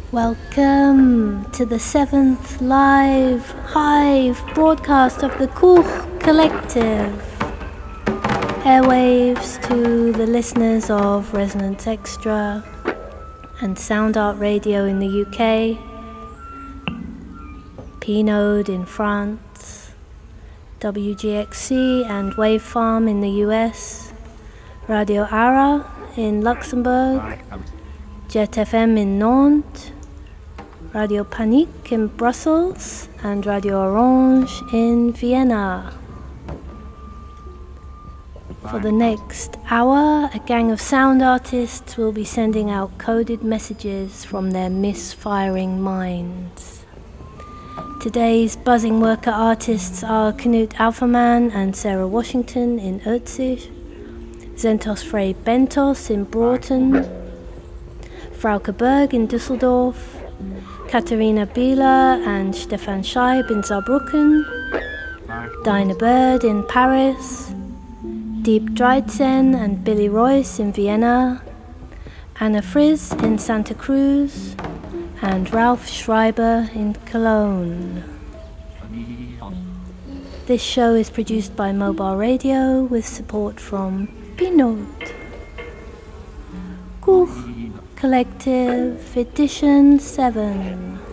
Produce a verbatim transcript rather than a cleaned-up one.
Welcome to the seventh live Hive broadcast of the Kuch Collective. Airwaves to the listeners of Resonance Extra and Sound Art Radio in the U K, P-Node in France, W G X C and Wavefarm in the U S, Radio Ara in Luxembourg, Jet F M in Nantes, Radio Panique in Brussels, and Radio Orange in Vienna. For the next hour, a gang of sound artists will be sending out coded messages from their misfiring minds. Today's buzzing worker artists are Knut Alphaman and Sarah Washington in Urzich, Zentos Frey Bentos in Broughton, Frauke Berg in Düsseldorf, Katharina Bieler and Stefan Scheib in Saarbrücken, Dinah Bird in Paris, Deep Dreitzen and Billy Royce in Vienna, Anna Frizz in Santa Cruz, and Ralph Schreiber in Cologne. This show is produced by Mobile Radio with support from P-Node. Kuch Collective Edition seven.